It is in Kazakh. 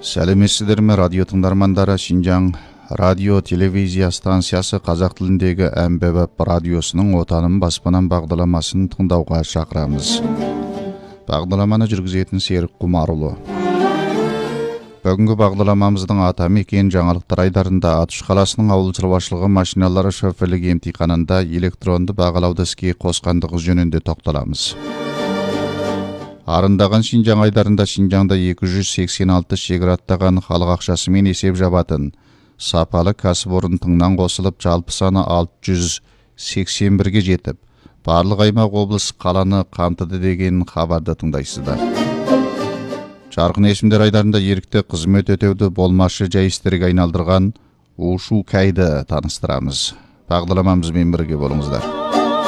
Сәлеметсіздер ме радио тыңдармандары? Шинжаң радио телевизия станциясы қазақ тіліндегі әмбебап радиосының отаным баспанам бағдарламасын тыңдауға шақырамыз. Бағдарламаны жүргізетін Серік Құмарұлы. Бүгінгі бағдарламамыздың атамекен жаңалықтар айдарында Атыш қаласының ауыл шаруашылығы машиналары шоферлік емтиханында электронды бағалауды іске қосқандығы жөнінде тоқталамыз. Арындаған Шинжаң айдарында Шинжаңда 286 шегіраттаған халық ақшасымен есеп жабатын сапалы кәсіпорын тыңнан қосылып, жалпы саны 681-ге жетіп, барлық аймақ облыс қаланы қамтыды деген хабарды тыңдайсыздар. Жарқын есімдер айдарында ерікті қызмет өтеуді болмашы жәйістерге айналдырған Ушу Кайды таныстырамыз. Бағдарламамызбен бірге болыңыздар.